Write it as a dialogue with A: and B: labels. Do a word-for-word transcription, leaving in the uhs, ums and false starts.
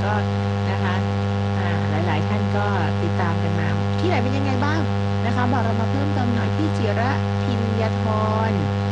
A: ก็นะคะอ่าหลายๆท่านก็ติดตามกันมาที่ไหนเป็นยังไงบ้างนะคะบอกเรามาเพิ่มเติมหน่อยพี่จิระพิญญาธร